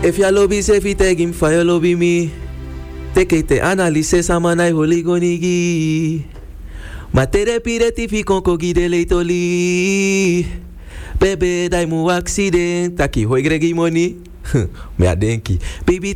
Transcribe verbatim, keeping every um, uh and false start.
If ya lobby se fi tegim fa ya lobby mi. Teke te analise samanai holigonigi. Ma tere pireti fi konko gide leitoli. Bebe dai mu accident. Taki hoi gregi moni. Me adenki. Baby